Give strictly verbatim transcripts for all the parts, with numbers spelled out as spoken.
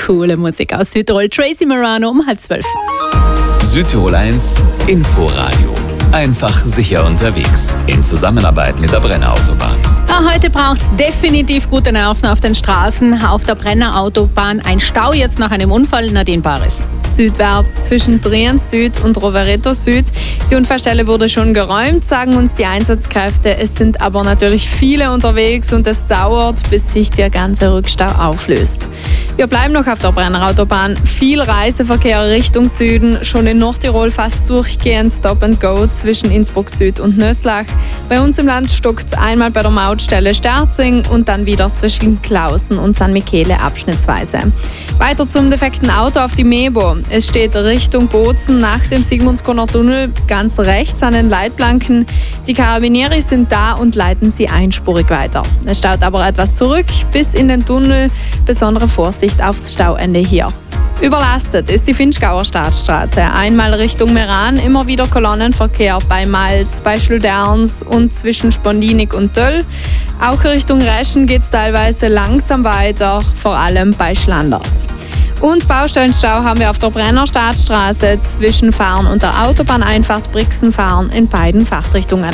coole Musik aus Südtirol. Tracy Morano um halb zwölf. Südtirol eins Inforadio. Einfach sicher unterwegs. In Zusammenarbeit mit der Brenner Autobahn. Ja, heute braucht es definitiv gute Nerven auf den Straßen. Auf der Brenner Autobahn ein Stau jetzt nach einem Unfall. Nadine Baris. Südwärts zwischen Brienz Süd und Rovereto Süd. Die Unfallstelle wurde schon geräumt, sagen uns die Einsatzkräfte. Es sind aber natürlich viele unterwegs und es dauert, bis sich der ganze Rückstau auflöst. Wir bleiben noch auf der Brenner Autobahn. Viel Reiseverkehr Richtung Süden. Schon in Nordtirol fast durchgehend Stop and Go zwischen Innsbruck Süd und Nöslach. Bei uns im Land stockt es einmal bei der Mautstelle Sterzing und dann wieder zwischen Klausen und San Michele abschnittsweise. Weiter zum defekten Auto auf die Mebo. Es steht Richtung Bozen nach dem Sigmundskorner Tunnel ganz rechts an den Leitplanken. Die Carabinieri sind da und leiten sie einspurig weiter. Es staut aber etwas zurück bis in den Tunnel. Besondere Vorsicht aufs Stauende hier. Überlastet ist die Finchgauer Staatsstraße. Einmal Richtung Meran, immer wieder Kolonnenverkehr bei Malz, bei Schluderns und zwischen Spondinik und Töll. Auch Richtung Reschen geht es teilweise langsam weiter, vor allem bei Schlanders. Und Baustellenstau haben wir auf der Brenner Staatsstraße zwischen Fahren und der Autobahneinfahrt Brixen-Fahren in beiden Fahrtrichtungen.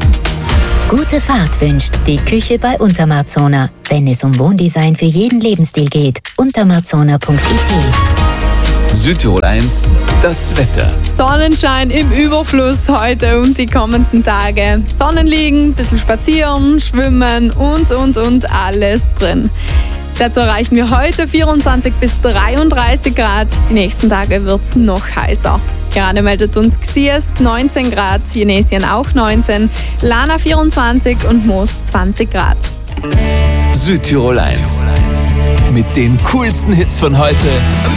Gute Fahrt wünscht die Küche bei Untermarzona. Wenn es um Wohndesign für jeden Lebensstil geht, untermarzona punkt it. Südtirol eins, das Wetter. Sonnenschein im Überfluss heute und die kommenden Tage. Sonnenliegen, bisschen spazieren, schwimmen und, und, und alles drin. Dazu erreichen wir heute vierundzwanzig bis dreiunddreißig Grad. Die nächsten Tage wird es noch heißer. Gerade meldet uns Xies neunzehn Grad, Jenesien auch neunzehn, Lana vierundzwanzig und Moos zwanzig Grad. Südtirol eins. Mit den coolsten Hits von heute